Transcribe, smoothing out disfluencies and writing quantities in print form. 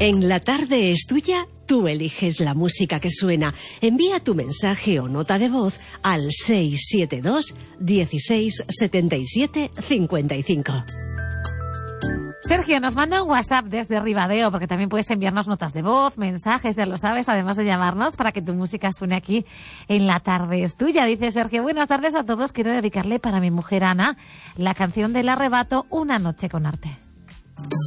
En La Tarde es Tuya, tú eliges la música que suena. Envía tu mensaje o nota de voz al 672 16 77 55. Sergio nos manda un WhatsApp desde Ribadeo, porque también puedes enviarnos notas de voz, mensajes, ya lo sabes, además de llamarnos para que tu música suene aquí en La Tarde es Tuya. Dice Sergio, buenas tardes a todos, quiero dedicarle para mi mujer Ana la canción del Arrebato, Una noche con arte.